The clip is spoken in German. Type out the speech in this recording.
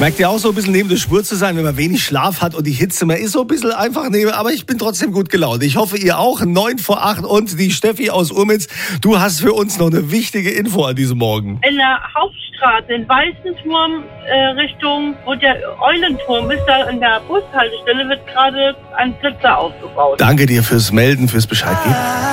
Merkt ihr auch so ein bisschen neben der Spur zu sein, wenn man wenig Schlaf hat und die Hitze, man ist so ein bisschen einfach neben, aber ich bin trotzdem gut gelaunt. Ich hoffe, ihr auch. 9:08 und die Steffi aus Urmitz, du hast für uns noch eine wichtige Info an diesem Morgen. In der Hauptstraße, in Weißenturm, Richtung, wo der Eulenturm ist, da in der Bushaltestelle wird gerade ein Blitzer aufgebaut. Danke dir fürs Melden, fürs Bescheid geben.